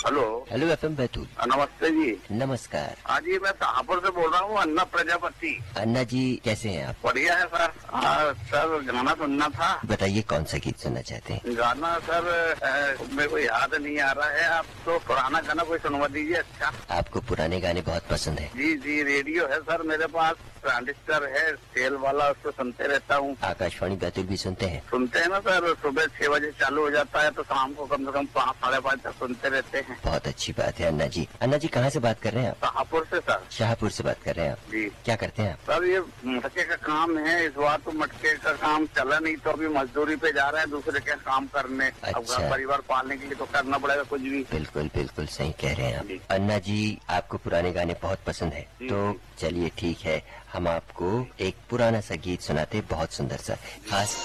Hello. Hello FM Betul. नमस्ते जी। नमस्कार। हाँ जी, मैं शाहपुर से बोल रहा हूँ, अन्ना प्रजापति। अन्ना जी कैसे हैं आप? बढ़िया है सर। सर गाना सुनना था। बताइए कौन सा गीत सुनना चाहते हैं? गाना सर मेरे को याद नहीं आ रहा है। आप तो पुराना गाना कोई सुनवा दीजिए। अच्छा, आपको पुराने गाने बहुत पसंद है? जी जी, रेडियो है सर मेरे पास, ट्रांजिस्टर है तेल वाला, उसको सुनते रहता हूँ। आकाशवाणी बैतूल भी सुनते हैं? सुनते हैं ना सर, सुबह 6 बजे चालू हो जाता है तो शाम को कम से कम 5 साढ़े 5 तक सुनते रहते हैं। बहुत अच्छी बात है अन्ना जी। अन्ना जी कहाँ से बात कर रहे हैं आप? शाहपुर से सर। शाहपुर से बात कर रहे हैं आप? जी क्या करते हैं आप? सर, ये मटके का काम है। इस बार तो मटके का काम चला नहीं, तो अभी मजदूरी पे जा रहे हैं दूसरे के काम करने। अब अच्छा। घर परिवार पालने के लिए तो करना पड़ेगा कुछ भी। बिल्कुल बिल्कुल सही कह रहे हैं जी। आप। अन्ना जी आपको पुराने गाने बहुत पसंद है, जी, तो जी। चलिए ठीक है, हम आपको एक पुराना सा गीत सुनाते, बहुत सुंदर सा, खास